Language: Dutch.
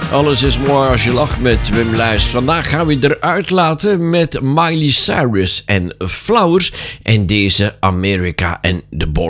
Alles is mooi als je lacht met Wim Lijst. Vandaag gaan we eruit laten met Miley Cyrus en Flowers en deze America and the Boys.